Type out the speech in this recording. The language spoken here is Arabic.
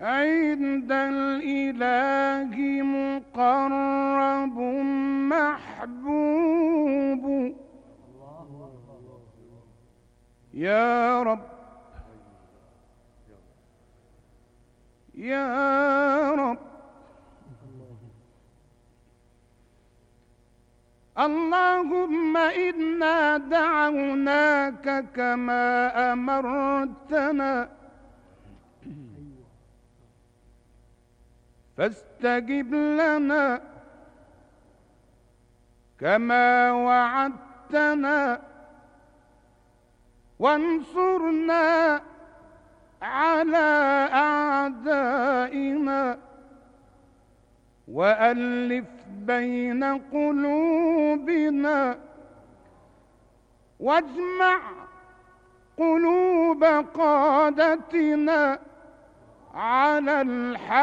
عند الإله مقرب محبوب. يا رب يا رب اللهم إنا دعوناك كما أمرتنا فاستجب لنا كما وعدتنا وانصرنا على أعدائنا وألف بين قلوبنا واجمع قلوب قادتنا على الحق